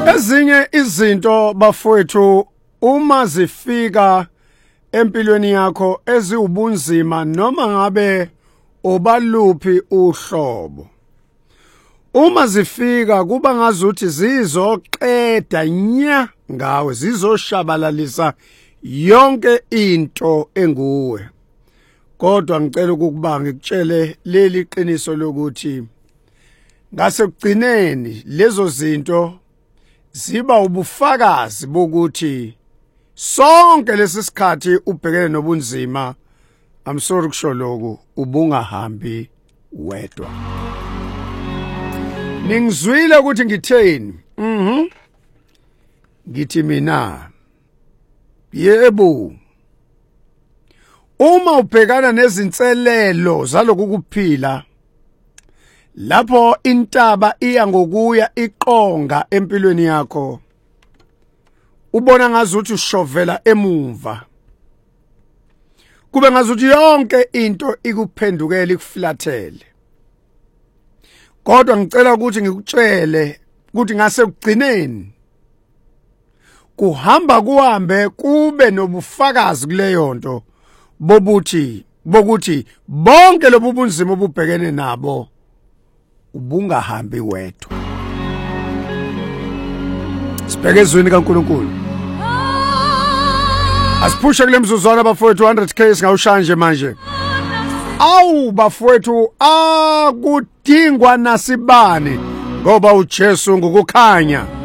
Ezinye izinto bafowethu uma zifika empilweni yakho eziwubunzima noma ngabe obaluphi uhlobo, uma zifika kuba ngazuthi zizoqeda nya ngawe, zizoshabalalisa yonke into enguwe. Kodwa ngicela ukuba ngikutshele leli qiniso lokuthi ngasekugcineni lezo zinto ziba ubufakazi bokuthi sonke lesi sikhathi ubhekene nobunzima, I'm sorry kusho lokho, ubungahambi wedwa. Ningizwile ukuthi ngitheni? Ngithi mina yebo, uma ubhekana nezinselelo zaloku kuphila, lapho intaba iya ngokuya iqonga empilweni yakho, ubona ngazuthi ushovela emumva, kube ngazuthi yonke into ikuphendukela ikuflathele. Kodwa ngicela ukuthi ngikutshele ukuthi ngasekugcineni kuhamba kuhambe kube nobufakazi kuleyo nto bokuthi bonke lobu bunzima obubhekene nabo ubungahambi wedwa. Sibheke ezweni kaNkulunkulu. Asiphushe kule mzuzwana bafowethu 100k singawushanje manje. Awu bafowethu akudingwa nasibani ngoba uJesu ngokukhanya